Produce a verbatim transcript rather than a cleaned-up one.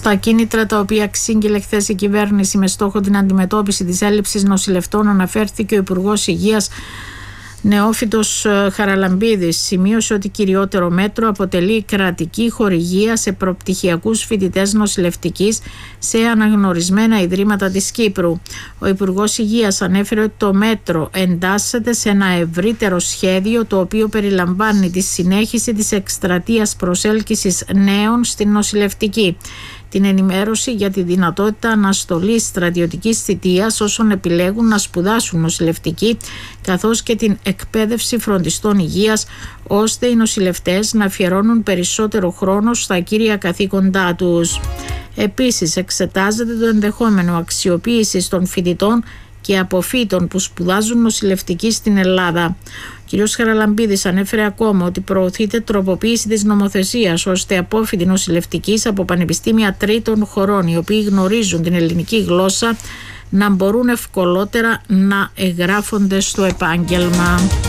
στα κίνητρα τα οποία ξύγκυλε χθες η κυβέρνηση με στόχο την αντιμετώπιση της έλλειψης νοσηλευτών, αναφέρθηκε ο Υπουργός Υγείας Νεόφυτος Χαραλαμπίδης. Σημείωσε ότι κυριότερο μέτρο αποτελεί κρατική χορηγία σε προπτυχιακούς φοιτητές νοσηλευτικής σε αναγνωρισμένα ιδρύματα της Κύπρου. Ο Υπουργός Υγείας ανέφερε ότι το μέτρο εντάσσεται σε ένα ευρύτερο σχέδιο, το οποίο περιλαμβάνει τη συνέχιση της εκστρατείας προσέλκυσης νέων στην νοσηλευτική, την ενημέρωση για τη δυνατότητα αναστολής στρατιωτικής θητείας όσων επιλέγουν να σπουδάσουν νοσηλευτική, καθώς και την εκπαίδευση φροντιστών υγείας, ώστε οι νοσηλευτές να αφιερώνουν περισσότερο χρόνο στα κύρια καθήκοντά τους. Επίσης, εξετάζεται το ενδεχόμενο αξιοποίησης των φοιτητών και αποφύτων που σπουδάζουν νοσηλευτική στην Ελλάδα. Ο κ. Χαραλαμπίδης ανέφερε ακόμα ότι προωθείται τροποποίηση της νομοθεσίας, ώστε απόφοιτοι νοσηλευτικής από πανεπιστήμια τρίτων χωρών, οι οποίοι γνωρίζουν την ελληνική γλώσσα, να μπορούν ευκολότερα να εγγράφονται στο επάγγελμα.